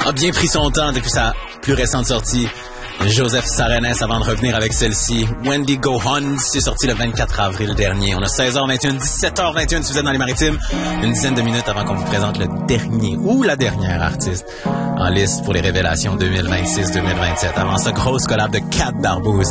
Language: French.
a bien pris son temps depuis sa plus récente sortie. Joseph Sarenès avant de revenir avec celle-ci. Wendy Go Huns, c'est sorti le 24 avril dernier. On a 16h21, 17h21 si vous êtes dans les Maritimes. Une dizaine de minutes avant qu'on vous présente le dernier ou la dernière artiste en liste pour les révélations 2026-2027. Avant ça, grosse collab de Cat Barbouze